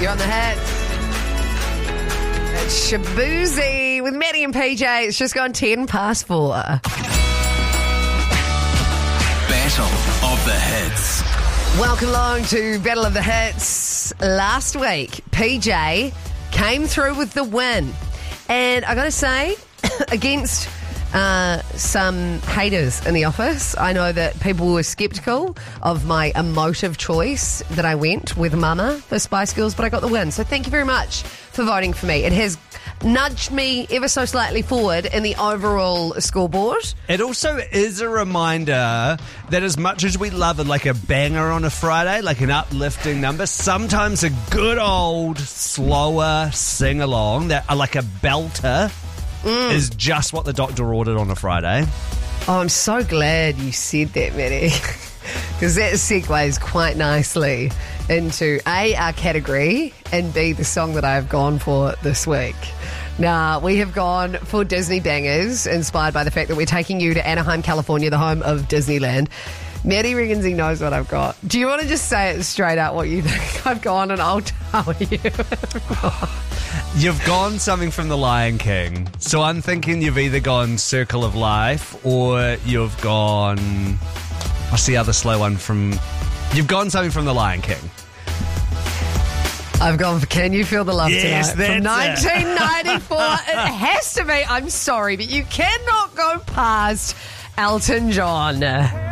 You're on the hit. It's Shaboozey with Maddie and PJ. It's just gone 10 past 4. Battle of the Hits. Welcome along to Battle of the Hits. Last week, PJ came through with the win. And I got to say, against some haters in the office, I know that people were sceptical of my emotive choice that I went with Mama for Spice Girls, but I got the win. So thank you very much for voting for me. It has nudged me ever so slightly forward in the overall scoreboard. It also is a reminder that as much as we love it, like a banger on a Friday, like an uplifting number, sometimes a good old slower sing-along, that like a belter, is just what the doctor ordered on a Friday. Oh, I'm so glad you said that, Maddie, because that segues quite nicely into A, our category, and B, the song that I have gone for this week. Now, we have gone for Disney bangers, inspired by the fact that we're taking you to Anaheim, California, the home of Disneyland. Maddie reckons he knows what I've got. Do you want to just say it straight out what you think I've gone, and I'll tell you? You've gone something from The Lion King. So I'm thinking you've either gone Circle of Life or you've gone... What's the other slow one from... You've gone something from The Lion King. I've gone for Can You Feel the Love Yes, Tonight from that's it. 1994. It has to be. I'm sorry, but you cannot go past Elton John.